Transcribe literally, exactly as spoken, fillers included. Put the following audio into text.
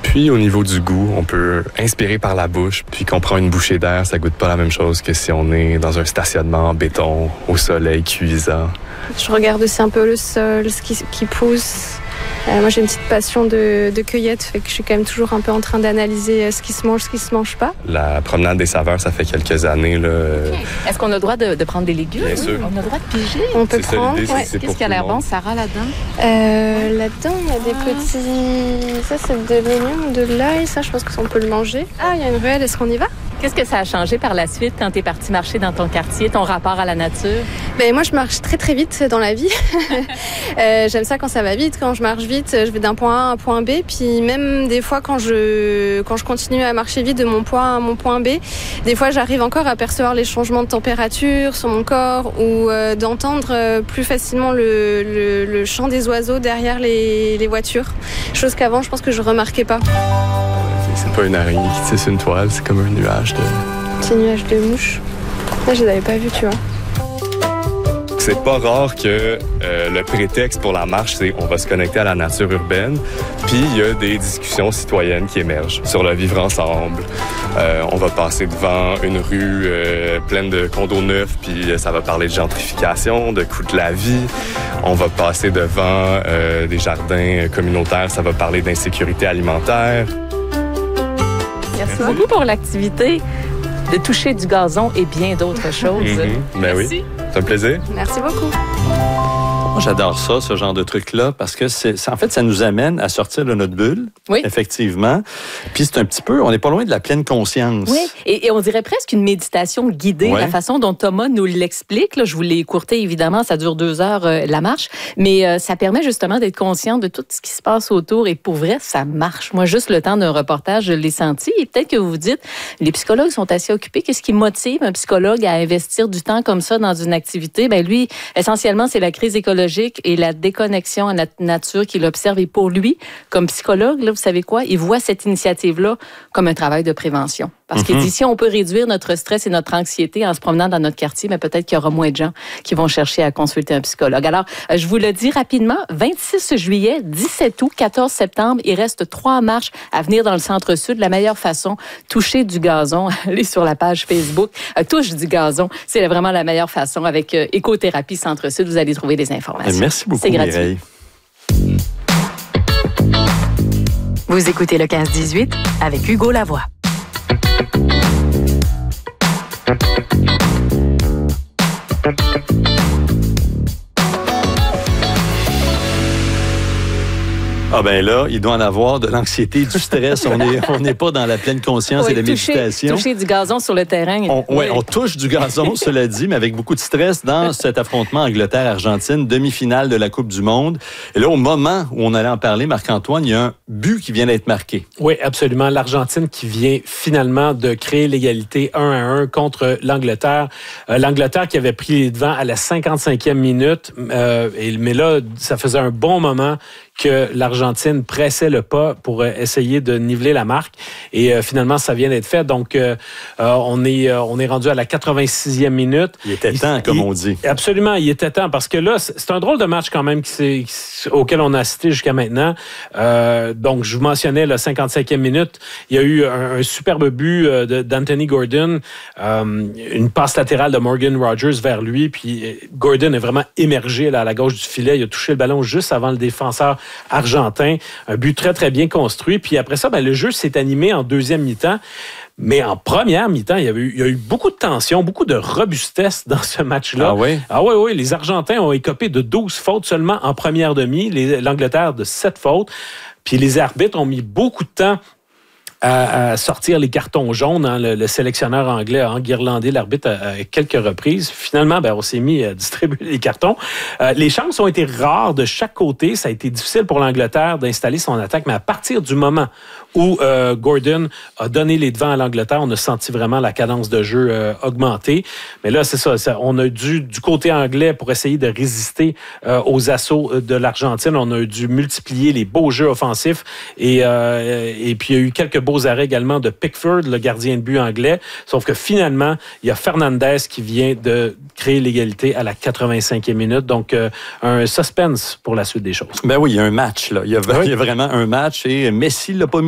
Puis au niveau du goût, on peut inspirer par la bouche, puis qu'on prend une bouchée d'air, ça goûte pas la même chose que si on est dans un stationnement en béton, au soleil, cuisant. Je regarde aussi un peu le sol, ce qui, qui pousse. Euh, moi, j'ai une petite passion de, de cueillette, fait que je suis quand même toujours un peu en train d'analyser ce qui se mange, ce qui se mange pas. La promenade des saveurs, ça fait quelques années. Là. Okay. Est-ce qu'on a le droit de, de prendre des légumes? Bien sûr. On a le droit de piger? On peut c'est prendre. Ça, ouais. c'est Qu'est-ce qui a l'air bon, Sarah, là-dedans? Euh, là-dedans, il y a des ah. petits... Ça, c'est de l'oignon ou de l'ail. Ça, je pense qu'on peut le manger. Ah, il y a une ruelle. Est-ce qu'on y va? Qu'est-ce que ça a changé par la suite quand tu es partie marcher dans ton quartier, ton rapport à la nature? Ben, moi, je marche très, très vite dans la vie. euh, j'aime ça quand ça va vite. Quand je marche vite, je vais d'un point A à un point B. Puis même des fois, quand je, quand je continue à marcher vite de mon point A à mon point B, des fois, j'arrive encore à percevoir les changements de température sur mon corps ou euh, d'entendre plus facilement le, le, le chant des oiseaux derrière les, les voitures. Chose qu'avant, je pense que je remarquais pas. C'est pas une araignée qui tisse une toile, c'est comme un nuage de... Petit nuage de mouches. Là, je les avais pas vus, tu vois. C'est pas rare que euh, le prétexte pour la marche, c'est on va se connecter à la nature urbaine. Puis il y a des discussions citoyennes qui émergent sur le vivre ensemble. Euh, on va passer devant une rue euh, pleine de condos neufs, puis ça va parler de gentrification, de coût de la vie. On va passer devant euh, des jardins communautaires, ça va parler d'insécurité alimentaire. Merci beaucoup pour l'activité de toucher du gazon et bien d'autres choses. Mm-hmm. Ben Merci. Oui, c'est un plaisir. Merci beaucoup. Moi, j'adore ça, ce genre de truc-là, parce que c'est, c'est, en fait, ça nous amène à sortir de notre bulle, oui. effectivement. Puis c'est un petit peu, on n'est pas loin de la pleine conscience. Oui, et, et on dirait presque une méditation guidée, ouais. la façon dont Thomas nous l'explique. Là, je vous l'ai écourté, évidemment, ça dure deux heures, euh, la marche, mais euh, ça permet justement d'être conscient de tout ce qui se passe autour, et pour vrai, ça marche. Moi, juste le temps d'un reportage, je l'ai senti, et peut-être que vous vous dites, les psychologues sont assez occupés. Qu'est-ce qui motive un psychologue à investir du temps comme ça dans une activité? Ben lui, essentiellement, c'est la crise écologique et la déconnexion à la nature qu'il observe. Et pour lui, comme psychologue, là, vous savez quoi? Il voit cette initiative-là comme un travail de prévention. Parce mm-hmm. qu'il dit, si on peut réduire notre stress et notre anxiété en se promenant dans notre quartier, mais peut-être qu'il y aura moins de gens qui vont chercher à consulter un psychologue. Alors, je vous le dis rapidement, vingt-six juillet, dix-sept août, quatorze septembre, il reste trois marches à venir dans le centre-sud. La meilleure façon, toucher du gazon, allez sur la page Facebook, touche du gazon, c'est vraiment la meilleure façon. Avec euh, Écothérapie Centre-Sud, vous allez trouver des informations. Merci beaucoup, c'est gratuit. Mireille. Vous écoutez le quinze dix-huit avec Hugo Lavoie. Ah ben là, il doit en avoir de l'anxiété, du stress. On n'est on n'est pas dans la pleine conscience oui, et la toucher, méditation. Toucher du gazon sur le terrain. On, oui. ouais, on touche du gazon, cela dit, mais avec beaucoup de stress dans cet affrontement Angleterre-Argentine, demi-finale de la Coupe du Monde. Et là, au moment où on allait en parler, Marc-Antoine, il y a un but qui vient d'être marqué. Oui, absolument. L'Argentine qui vient finalement de créer l'égalité un à un contre l'Angleterre. Euh, L'Angleterre qui avait pris les devants à la cinquante-cinquième minute. Euh, et, mais là, ça faisait un bon moment que l'Argentine pressait le pas pour euh, essayer de niveler la marque. Et euh, finalement, ça vient d'être fait. Donc, euh, euh, on, est, euh, on est rendu à la quatre-vingt-sixième minute. Il était temps, il, comme il, on dit. Absolument, il était temps. Parce que là, c'est un drôle de match quand même qui s'est, qui, auquel on a assisté jusqu'à maintenant. Euh, donc, je vous mentionnais la cinquante-cinquième minute. Il y a eu un, un superbe but euh, de, d'Anthony Gordon. Euh, une passe latérale de Morgan Rogers vers lui. Puis Gordon est vraiment émergé là, à la gauche du filet. Il a touché le ballon juste avant le défenseur argentin. Un but très, très bien construit. Puis après ça, ben, le jeu s'est animé en deuxième mi-temps. Mais en première mi-temps, il y, avait eu, il y a eu beaucoup de tension, beaucoup de robustesse dans ce match-là. Ah oui? Ah oui, oui. Les Argentins ont écopé de douze fautes seulement en première demi. Les, L'Angleterre de sept fautes. Puis les arbitres ont mis beaucoup de temps à, à sortir les cartons jaunes. Hein. Le, le sélectionneur anglais a enguirlandé l'arbitre à, à quelques reprises. Finalement, ben, on s'est mis à distribuer les cartons. Euh, les chances ont été rares de chaque côté. Ça a été difficile pour l'Angleterre d'installer son attaque, mais à partir du moment où euh, Gordon a donné les devants à l'Angleterre, on a senti vraiment la cadence de jeu euh, augmenter. Mais là, c'est ça, ça. On a dû, du côté anglais, pour essayer de résister euh, aux assauts de l'Argentine, on a dû multiplier les beaux jeux offensifs. Et, euh, et puis, il y a eu quelques beaux arrêts également de Pickford, le gardien de but anglais. Sauf que finalement, il y a Fernandez qui vient de créer l'égalité à la quatre-vingt-cinquième minute. Donc, euh, un suspense pour la suite des choses. Ben oui, il y a un match, là. Il y a, oui. il y a vraiment un match et Messi l'a pas mis